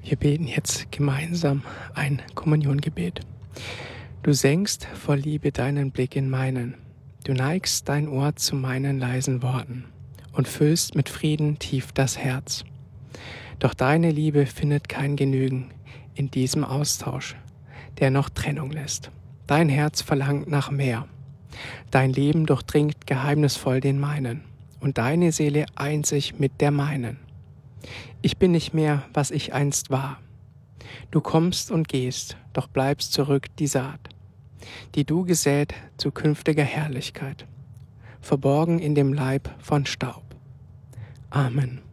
Wir beten jetzt gemeinsam ein Kommuniongebet. Du senkst vor Liebe deinen Blick in meinen. Du neigst dein Ohr zu meinen leisen Worten und füllst mit Frieden tief das Herz. Doch deine Liebe findet kein Genügen in diesem Austausch, der noch Trennung lässt. Dein Herz verlangt nach mehr. Dein Leben durchdringt geheimnisvoll den meinen und deine Seele eint sich mit der meinen. Ich bin nicht mehr, was ich einst war. Du kommst und gehst, doch bleibst zurück die Saat, die du gesät zu künftiger Herrlichkeit, verborgen in dem Leib von Staub. Amen.